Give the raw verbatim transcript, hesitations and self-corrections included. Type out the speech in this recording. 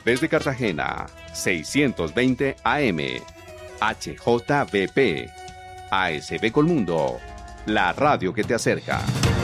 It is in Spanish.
Desde Cartagena, seiscientos veinte A M. H J V P. A S B Colmundo. La radio que te acerca.